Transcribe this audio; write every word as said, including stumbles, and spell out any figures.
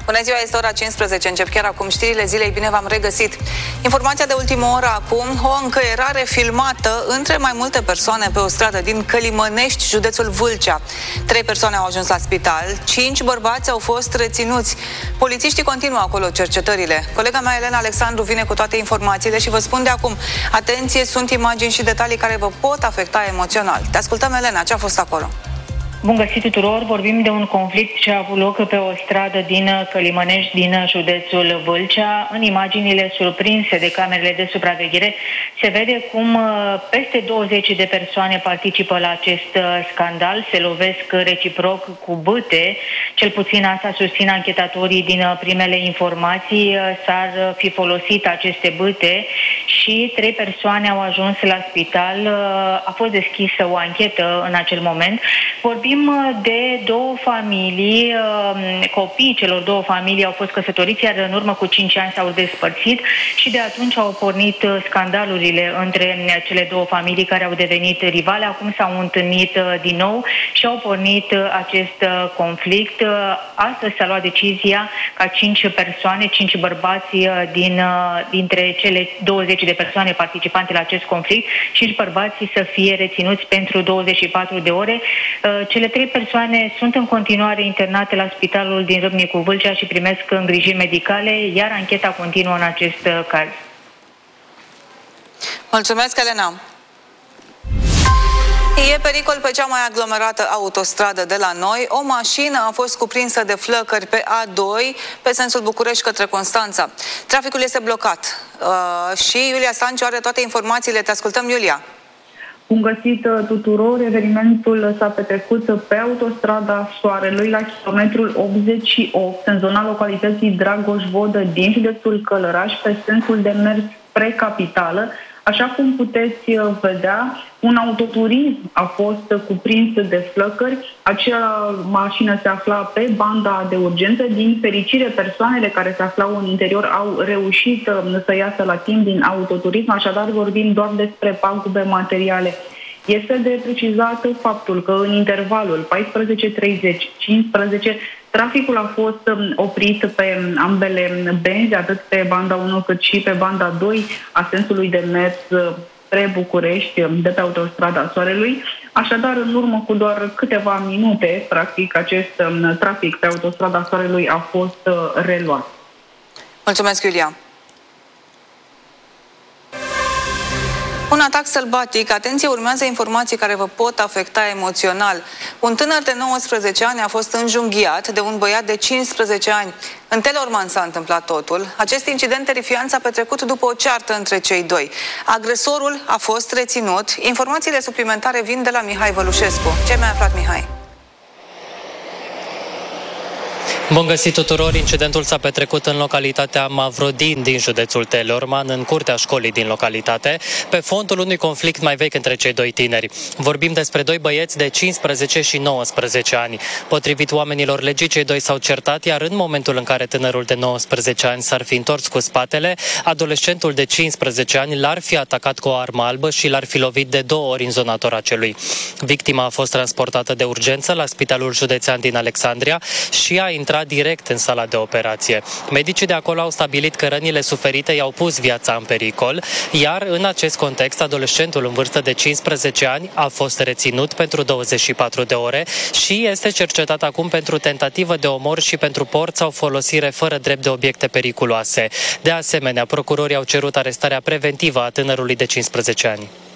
Bună ziua, este ora cincisprezece, încep chiar acum știrile zilei, bine v-am regăsit. Informația de ultimă oră acum, o încăierare filmată între mai multe persoane pe o stradă din Călimănești, județul Vâlcea. Trei persoane au ajuns la spital, cinci bărbați au fost reținuți. Polițiștii continuă acolo cercetările. Colega mea, Elena Alexandru, vine cu toate informațiile și vă spun de acum, atenție, sunt imagini și detalii care vă pot afecta emoțional. Te ascultăm, Elena, ce a fost acolo? Bun găsit tuturor! Vorbim de un conflict ce a avut loc pe o stradă din Călimănești, din județul Vâlcea. În imaginile surprinse de camerele de supraveghere se vede cum peste douăzeci de persoane participă la acest scandal, se lovesc reciproc cu bâte. Cel puțin asta susțin anchetatorii din primele informații. S-ar fi folosit aceste bâte și trei persoane au ajuns la spital. A fost deschisă o anchetă în acel moment. Vorbim de două familii, copiii celor două familii au fost căsătoriți, iar în urmă cu cinci ani s-au despărțit și de atunci au pornit scandalurile între cele două familii care au devenit rivale. Acum s-au întâlnit din nou și au pornit acest conflict. Astăzi s-a luat decizia ca cinci persoane, cinci bărbați din, dintre cele douăzeci de persoane participante la acest conflict, cinci bărbați să fie reținuți pentru douăzeci și patru de ore. Cele trei persoane sunt în continuare internate la spitalul din Râmnicu Vâlcea și primesc îngrijiri medicale, iar ancheta continuă în acest caz. Mulțumesc, Elena! E pericol pe cea mai aglomerată autostradă de la noi. O mașină a fost cuprinsă de flăcări pe A doi, pe sensul București către Constanța. Traficul este blocat uh, și Iulia Stanciu are toate informațiile. Te ascultăm, Iulia! Bun găsit tuturor! Evenimentul s-a petrecut pe autostrada Soarelui la kilometrul optzeci și opt, în zona localității Dragoș Vodă din județul Călăraș, pe sensul de mers spre capitală. Așa cum puteți vedea, un autoturism a fost cuprins de flăcări. Acea mașină se afla pe banda de urgență. Din fericire, persoanele care se aflau în interior au reușit să iasă la timp din autoturism, așadar vorbim doar despre pagube materiale. Este de precizat faptul că în intervalul paisprezece treizeci cincisprezece traficul a fost oprit pe ambele benzi, atât pe banda unu cât și pe banda doi a sensului de mers spre București de pe autostrada Soarelui. Așadar, în urmă cu doar câteva minute, practic, acest trafic pe autostrada Soarelui a fost reluat. Mulțumesc, Iulia! Un atac sălbatic. Atenție, urmează informații care vă pot afecta emoțional. Un tânăr de nouăsprezece ani a fost înjunghiat de un băiat de cincisprezece ani. În Teleorman s-a întâmplat totul. Acest incident terifiant s-a petrecut după o ceartă între cei doi. Agresorul a fost reținut. Informațiile suplimentare vin de la Mihai Vălușescu. Ce mi-a aflat, Mihai? Bun găsit tuturor! Incidentul s-a petrecut în localitatea Mavrodin din județul Teleorman, în curtea școlii din localitate, pe fondul unui conflict mai vechi între cei doi tineri. Vorbim despre doi băieți de cincisprezece și nouăsprezece ani. Potrivit oamenilor legii, cei doi s-au certat, iar în momentul în care tânărul de nouăsprezece ani s-ar fi întors cu spatele, adolescentul de cincisprezece ani l-ar fi atacat cu o armă albă și l-ar fi lovit de două ori în zona toracelui. Victima a fost transportată de urgență la Spitalul Județean din Alexandria și a intrat direct în sala de operație. Medicii de acolo au stabilit că rănile suferite i-au pus viața în pericol, iar în acest context, adolescentul în vârstă de cincisprezece ani a fost reținut pentru douăzeci și patru de ore și este cercetat acum pentru tentativă de omor și pentru port sau folosire fără drept de obiecte periculoase. De asemenea, procurorii au cerut arestarea preventivă a tânărului de cincisprezece ani.